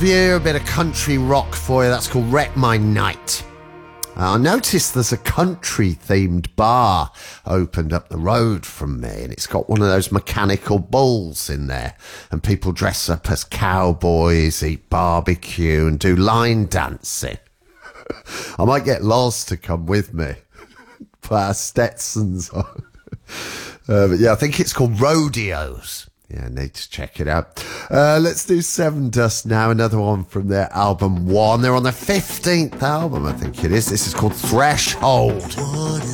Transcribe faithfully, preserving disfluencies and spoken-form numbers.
View, a bit of country rock for you. That's called Wreck My Night. Uh, I noticed there's a country-themed bar opened up the road from me, and it's got one of those mechanical bulls in there, and people dress up as cowboys, eat barbecue, and do line dancing. I might get Loz to come with me, put our Stetsons on. Uh, but yeah, I think it's called Rodeos. Yeah, I need to check it out. Uh, let's do Seven Dust now, another one from their album One. They're on their fifteenth album, I think it is. This is called Threshold.